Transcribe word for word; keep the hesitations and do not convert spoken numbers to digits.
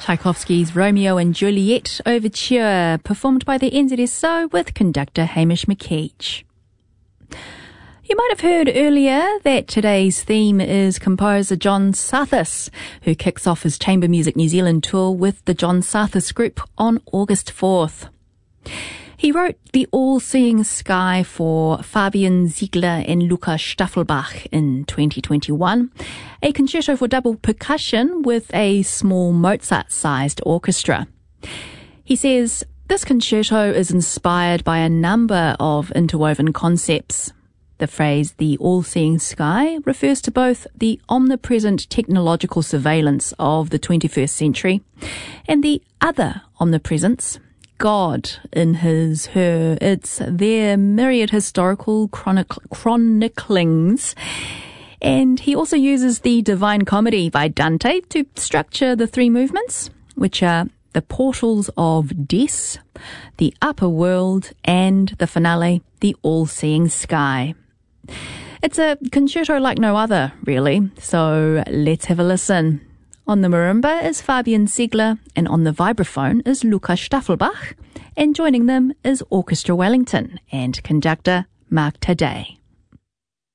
Tchaikovsky's Romeo and Juliet Overture, performed by the N Z S O with conductor Hamish McKeach. You might have heard earlier that today's theme is composer John Sarthis, who kicks off his Chamber Music New Zealand tour with the John Sarthis Group on August fourth. He wrote The All-Seeing Sky for Fabian Ziegler and Luca Staffelbach in twenty twenty-one, a concerto for double percussion with a small Mozart-sized orchestra. He says, this concerto is inspired by a number of interwoven concepts. The phrase the all-seeing sky refers to both the omnipresent technological surveillance of the twenty-first century and the other omnipresence, God in his, her, its, their myriad historical chronic, chroniclings. And he also uses the Divine Comedy by Dante to structure the three movements, which are the portals of Des, the upper world, and the finale, the all-seeing sky. It's a concerto like no other, really, so let's have a listen. On the marimba is Fabian Ziegler, and on the vibraphone is Luca Staffelbach, and joining them is Orchestra Wellington and conductor Mark Taddei.